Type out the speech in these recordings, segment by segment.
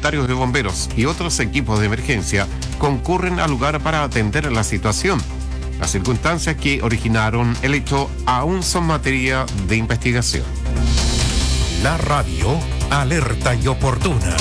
voluntarios de bomberos y otros equipos de emergencia concurren al lugar para atender la situación. Las circunstancias que originaron el hecho aún son materia de investigación. La radio alerta y oportuna.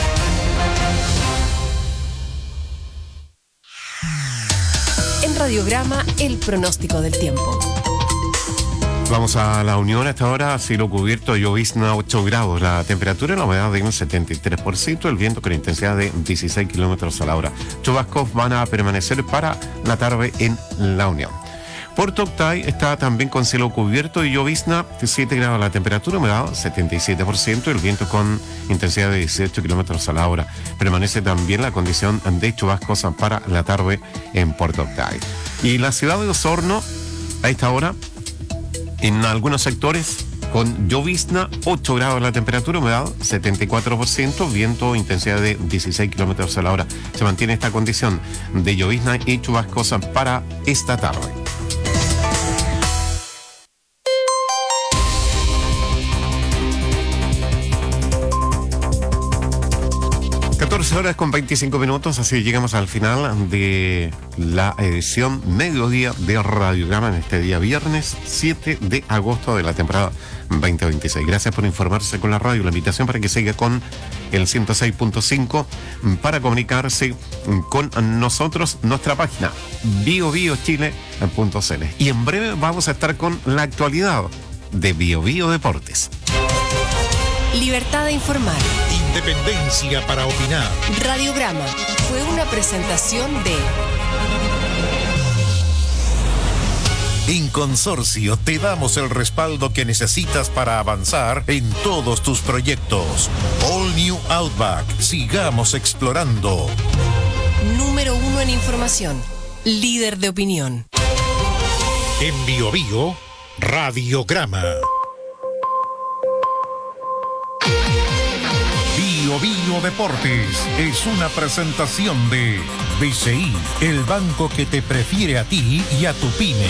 En Radiograma, el pronóstico del tiempo. Vamos a La Unión. Hasta ahora, cielo cubierto, llovizna 8 grados. La temperatura en la humedad de un 73%, el viento con intensidad de 16 kilómetros a la hora. Chubascos van a permanecer para la tarde en La Unión. Puerto Octay está también con cielo cubierto y llovizna, 7 grados la temperatura, humedad 77%, el viento con intensidad de 18 kilómetros a la hora. Permanece también la condición de chubascos para la tarde en Puerto Octay. Y la ciudad de Osorno, a esta hora, en algunos sectores, con llovizna, 8 grados la temperatura, humedad 74%, viento, intensidad de 16 kilómetros a la hora. Se mantiene esta condición de llovizna y chubascos para esta tarde. 14 horas con 25 minutos, así llegamos al final de la edición mediodía de Radiograma en este día viernes 7 de agosto de la temporada 2026. Gracias por informarse con la radio. La invitación para que siga con el 106.5 para comunicarse con nosotros, nuestra página biobiochile.cl. Y en breve vamos a estar con la actualidad de Bio Deportes. Libertad de informar. Independencia para opinar. Radiograma fue una presentación de... En Consorcio te damos el respaldo que necesitas para avanzar en todos tus proyectos. All New Outback. Sigamos explorando. Número 1 en información. Líder de opinión. En Bio Radiograma. Bio Deportes es una presentación de BCI, el banco que te prefiere a ti y a tu pyme.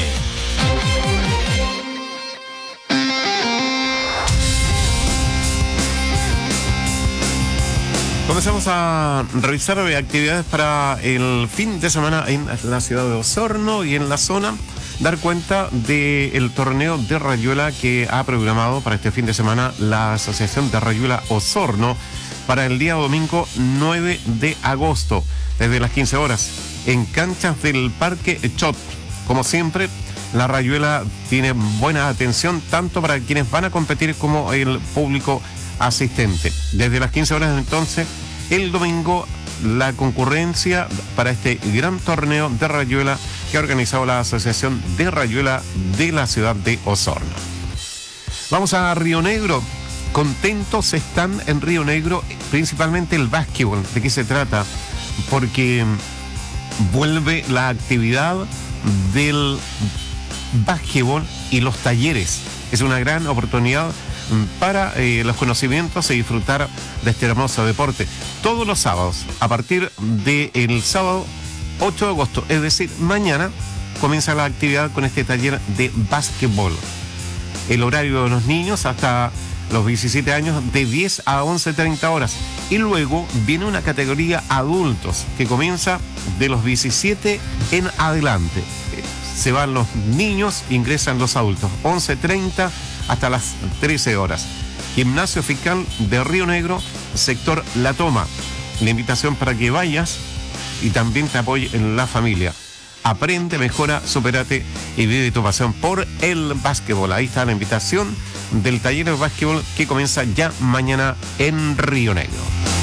Comenzamos a revisar actividades para el fin de semana en la ciudad de Osorno y en la zona. Dar cuenta del torneo de Rayuela que ha programado para este fin de semana la Asociación de Rayuela Osorno para el día domingo 9 de agosto, desde las 15 horas, en canchas del Parque Chot. Como siempre, la Rayuela tiene buena atención tanto para quienes van a competir como el público asistente. Desde las 15 horas entonces, el domingo, la concurrencia para este gran torneo de Rayuela que ha organizado la Asociación de Rayuela de la ciudad de Osorno. Vamos a Río Negro. Contentos están en Río Negro, principalmente el básquetbol. ¿De qué se trata? Porque vuelve la actividad del básquetbol y los talleres. Es una gran oportunidad para los conocimientos y disfrutar de este hermoso deporte. Todos los sábados, a partir del sábado 8 de agosto, es decir, mañana, comienza la actividad con este taller de básquetbol. El horario de los niños hasta los 17 años de 10 a 11:30 horas. Y luego viene una categoría adultos que comienza de los 17 en adelante. Se van los niños, ingresan los adultos. 11:30 hasta las 13 horas. Gimnasio Fiscal de Río Negro, sector La Toma. La invitación para que vayas y también te apoye en la familia. Aprende, mejora, supérate y vive tu pasión por el básquetbol. Ahí está la invitación del taller de básquetbol que comienza ya mañana en Río Negro.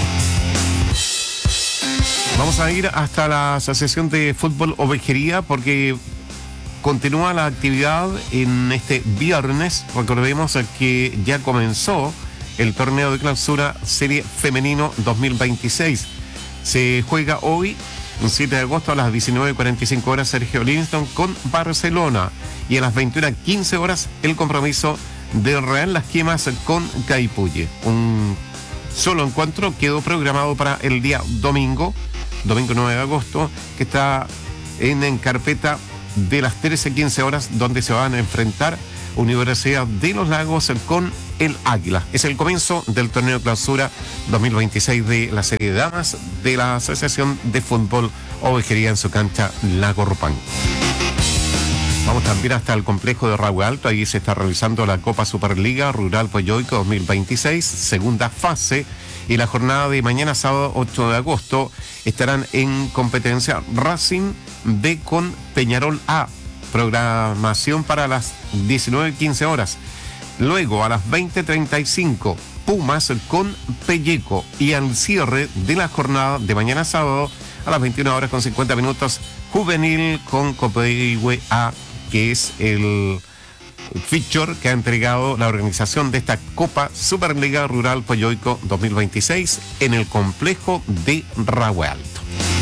Vamos a ir hasta la Asociación de Fútbol Ovejería porque continúa la actividad en este viernes. Recordemos que ya comenzó el torneo de clausura Serie Femenino 2026. Se juega hoy, el 7 de agosto, a las 19:45 horas, Sergio Livingston con Barcelona. Y a las 21:15 horas, el compromiso de Real Las Quemas con Caipulle. Un solo encuentro quedó programado para el día domingo 9 de agosto, que está en carpeta de las 13:15 horas, donde se van a enfrentar Universidad de los Lagos con el Águila. Es el comienzo del torneo clausura 2026 de la serie de damas de la Asociación de Fútbol Ovejería en su cancha Lago Rupán. Vamos también hasta el complejo de Rahue Alto. Ahí se está realizando la Copa Superliga Rural Poyoico 2026, segunda fase. Y la jornada de mañana, sábado 8 de agosto, estarán en competencia Racing B con Peñarol A. Programación para las 19:15 horas. Luego, a las 20:35, Pumas con Pelleco. Y al cierre de la jornada de mañana, sábado, a las 21 horas con 50 minutos, Juvenil con Copeihue A, que es el feature que ha entregado la organización de esta Copa Superliga Rural Poyoico 2026 en el complejo de Rahue Alto.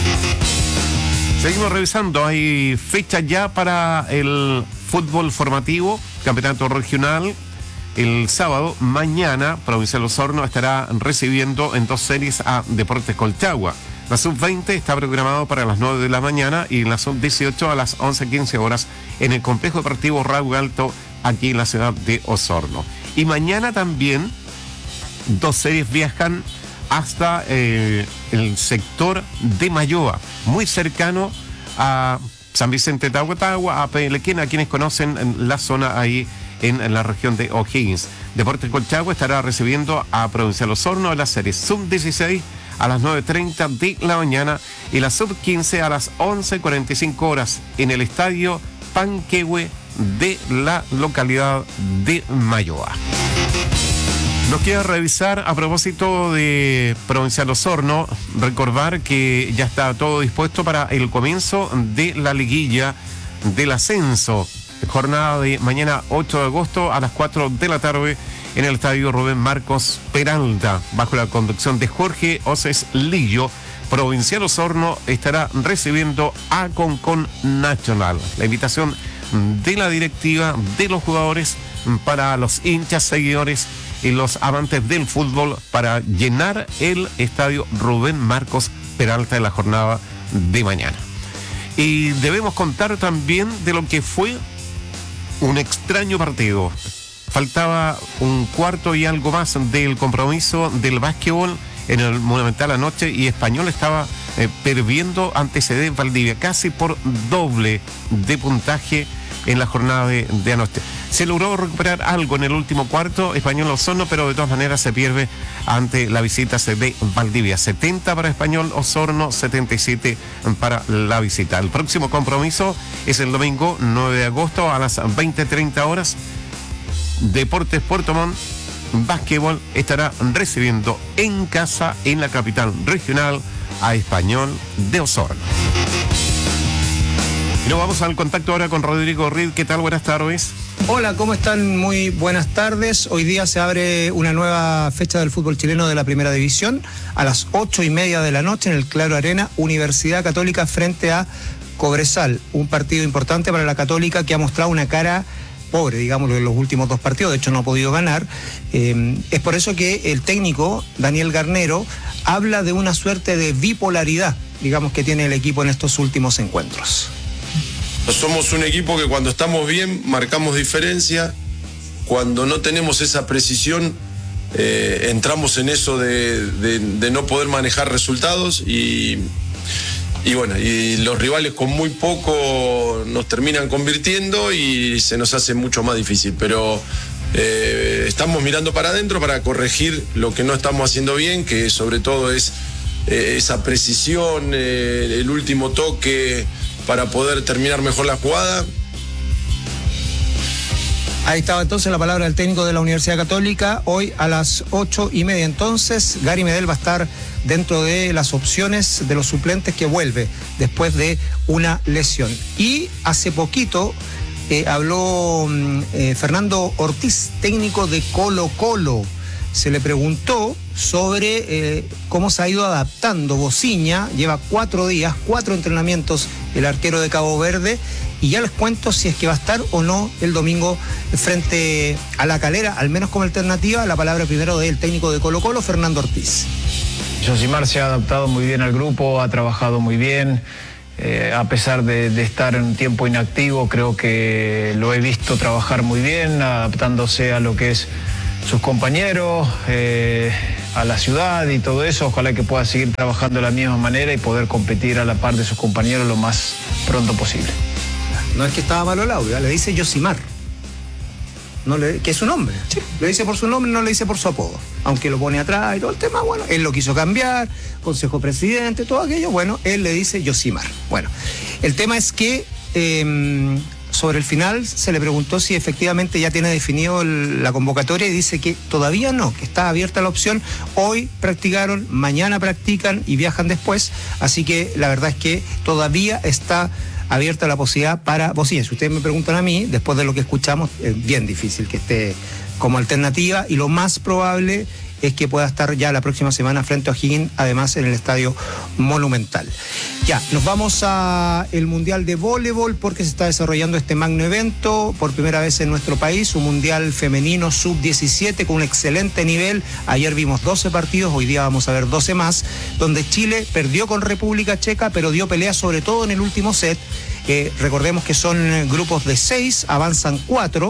Seguimos revisando, hay fecha ya para el fútbol formativo, campeonato regional. El sábado, mañana, Provincial Osorno estará recibiendo en 2 series a Deportes Colchagua. La sub-20 está programado para las 9 de la mañana y la sub-18 a las 11:15 horas en el complejo deportivo Rahue Alto, aquí en la ciudad de Osorno. Y mañana también 2 series viajan hasta el sector de Mayoa, muy cercano a San Vicente Tahuatahua, a Pelequén, a quienes conocen la zona ahí en la región de O'Higgins. Deportes Colchagua estará recibiendo a Provincial Osorno en la serie sub-16 a las 9:30 de la mañana y la sub-15 a las 11:45 horas en el estadio Panquehue de la localidad de Mayoa. Nos queda revisar, a propósito de Provincial Osorno, recordar que ya está todo dispuesto para el comienzo de la liguilla del ascenso. Jornada de mañana 8 de agosto a las 4 de la tarde en el estadio Rubén Marcos Peralta, bajo la conducción de Jorge Oces Lillo. Provincial Osorno estará recibiendo a Concon Nacional. La invitación de la directiva, de los jugadores, para los hinchas, seguidores y los amantes del fútbol, para llenar el estadio Rubén Marcos Peralta en la jornada de mañana. Y debemos contar también de lo que fue un extraño partido. Faltaba un cuarto y algo más del compromiso del básquetbol en el Monumental anoche y Español estaba perdiendo ante CD Valdivia, casi por doble de puntaje en la jornada de anoche. Se logró recuperar algo en el último cuarto, Español Osorno, pero de todas maneras se pierde ante la visita CD Valdivia. 70 para Español Osorno, 77 para la visita. El próximo compromiso es el domingo 9 de agosto a las 20:30 horas. Deportes Puerto Montt Básquetbol estará recibiendo en casa, en la capital regional, a Español de Osorno. Y nos vamos al contacto ahora con Rodrigo Reed. ¿Qué tal? Buenas tardes. Hola, ¿cómo están? Muy buenas tardes. Hoy día se abre una nueva fecha del fútbol chileno de la Primera División a las 8:30 de la noche en el Claro Arena, Universidad Católica frente a Cobresal. Un partido importante para la Católica que ha mostrado una cara pobre, digámoslo, en los últimos 2 partidos. De hecho, no ha podido ganar. Es por eso que el técnico, Daniel Garnero, habla de una suerte de bipolaridad, digamos, que tiene el equipo en estos últimos encuentros. Somos un equipo que cuando estamos bien marcamos diferencia, cuando no tenemos esa precisión entramos en eso de no poder manejar resultados y bueno, y los rivales con muy poco nos terminan convirtiendo y se nos hace mucho más difícil, pero estamos mirando para adentro para corregir lo que no estamos haciendo bien, que sobre todo es esa precisión, el último toque para poder terminar mejor la jugada. Ahí estaba entonces la palabra del técnico de la Universidad Católica. Hoy a las 8:30 entonces, Gary Medel va a estar dentro de las opciones de los suplentes que vuelve después de una lesión. Y hace poquito habló Fernando Ortiz, técnico de Colo-Colo. Se le preguntó sobre cómo se ha ido adaptando Bociña. Lleva 4 días, 4 entrenamientos el arquero de Cabo Verde, y ya les cuento si es que va a estar o no el domingo frente a La Calera, al menos como alternativa. La palabra primero del técnico de Colo-Colo, Fernando Ortiz. Josimar se ha adaptado muy bien al grupo, ha trabajado muy bien. A pesar de estar en un tiempo inactivo, creo que lo he visto trabajar muy bien, adaptándose a lo que es sus compañeros, a la ciudad y todo eso. Ojalá que pueda seguir trabajando de la misma manera y poder competir a la par de sus compañeros lo más pronto posible. No es que estaba malo el audio, le dice Yosimar. Que es su nombre. Sí. Lo dice por su nombre, no le dice por su apodo. Aunque lo pone atrás y todo el tema, bueno, él lo quiso cambiar, consejo presidente, todo aquello, bueno, él le dice Yosimar. Bueno, el tema es que sobre el final se le preguntó si efectivamente ya tiene definido la convocatoria y dice que todavía no, que está abierta la opción. Hoy practicaron, mañana practican y viajan después, así que la verdad es que todavía está abierta la posibilidad para Bocilla. Si ustedes me preguntan a mí, después de lo que escuchamos, es bien difícil que esté como alternativa y lo más probable es que pueda estar ya la próxima semana frente a O'Higgins, además en el Estadio Monumental. Ya, nos vamos a el Mundial de Voleibol porque se está desarrollando este magno evento por primera vez en nuestro país, un Mundial femenino sub-17 con un excelente nivel. Ayer vimos 12 partidos, hoy día vamos a ver 12 más, donde Chile perdió con República Checa, pero dio pelea sobre todo en el último set. Recordemos que son grupos de 6, avanzan 4.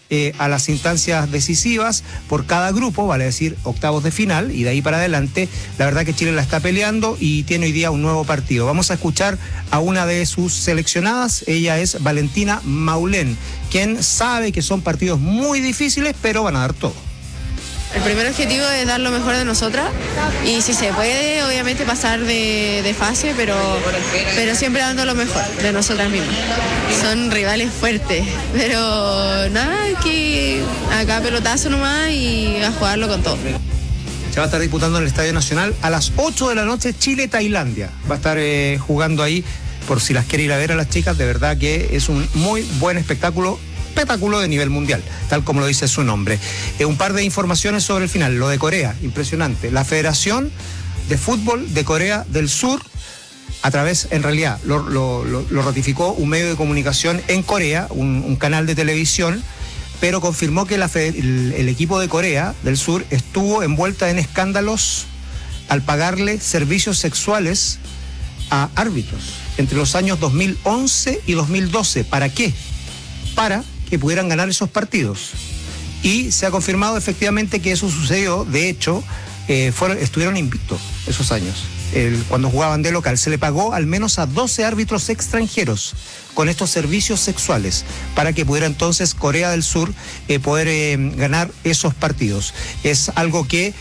A las instancias decisivas por cada grupo, vale decir octavos de final, y de ahí para adelante, la verdad que Chile la está peleando y tiene hoy día un nuevo partido. Vamos a escuchar a una de sus seleccionadas, ella es Valentina Maulén, quien sabe que son partidos muy difíciles, pero van a dar todo. El primer objetivo es dar lo mejor de nosotras y si se puede, obviamente pasar de fase, pero siempre dando lo mejor de nosotras mismas. Son rivales fuertes, pero nada, que acá pelotazo nomás y a jugarlo con todo. Se va a estar disputando en el Estadio Nacional a las 8 de la noche, Chile-Tailandia. Va a estar jugando ahí, por si las quiere ir a ver a las chicas, de verdad que es un muy buen espectáculo de nivel mundial, tal como lo dice su nombre. Un par de informaciones sobre el final, lo de Corea, impresionante. La Federación de Fútbol de Corea del Sur, a través, en realidad, lo ratificó un medio de comunicación en Corea, un canal de televisión, pero confirmó que el equipo de Corea del Sur estuvo envuelta en escándalos al pagarle servicios sexuales a árbitros entre los años 2011 y 2012. ¿Para qué? Para que pudieran ganar esos partidos. Y se ha confirmado efectivamente que eso sucedió. De hecho, estuvieron invictos esos años. Cuando jugaban de local, se le pagó al menos a 12 árbitros extranjeros con estos servicios sexuales para que pudiera entonces Corea del Sur poder ganar esos partidos. Es algo que,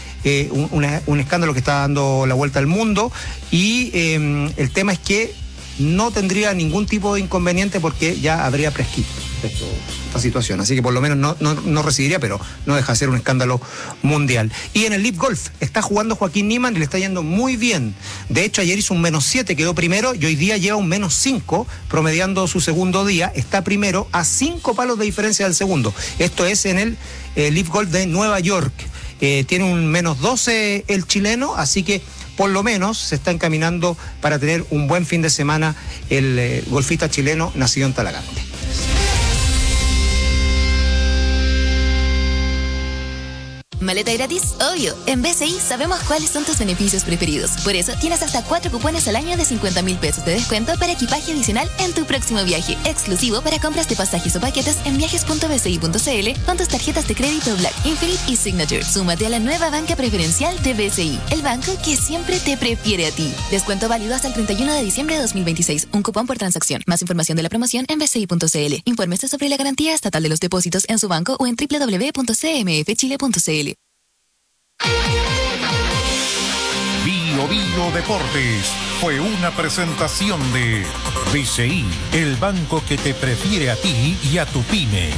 un escándalo que está dando la vuelta al mundo y el tema es que no tendría ningún tipo de inconveniente porque ya habría prescrito esta situación, así que por lo menos no recibiría, pero no deja de ser un escándalo mundial. Y en el Live Golf está jugando Joaquín Niemann y le está yendo muy bien. De hecho, ayer hizo un -7, quedó primero y hoy día lleva un -5, promediando su segundo día. Está primero a 5 palos de diferencia del segundo. Esto es en el Live Golf de Nueva York. Tiene un -12 el chileno, así que por lo menos se está encaminando para tener un buen fin de semana el golfista chileno nacido en Talagante. ¿Maleta gratis? Obvio. En BCI sabemos cuáles son tus beneficios preferidos. Por eso tienes hasta 4 cupones al año de 50.000 pesos de descuento para equipaje adicional en tu próximo viaje. Exclusivo para compras de pasajes o paquetes en viajes.bci.cl con tus tarjetas de crédito Black, Infinite y Signature. Súmate a la nueva banca preferencial de BCI, el banco que siempre te prefiere a ti. Descuento válido hasta el 31 de diciembre de 2026. Un cupón por transacción. Más información de la promoción en bci.cl. Infórmese sobre la garantía estatal de los depósitos en su banco o en www.cmfchile.cl. Bio Deportes fue una presentación de BCI, el banco que te prefiere a ti y a tu pyme.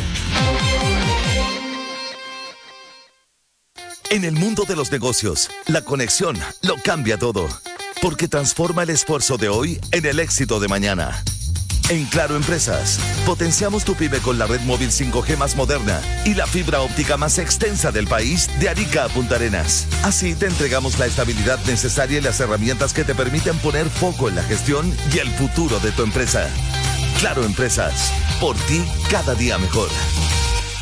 En el mundo de los negocios, la conexión lo cambia todo, porque transforma el esfuerzo de hoy en el éxito de mañana. En Claro Empresas, potenciamos tu pyme con la red móvil 5G más moderna y la fibra óptica más extensa del país de Arica a Punta Arenas. Así te entregamos la estabilidad necesaria y las herramientas que te permiten poner foco en la gestión y el futuro de tu empresa. Claro Empresas, por ti cada día mejor.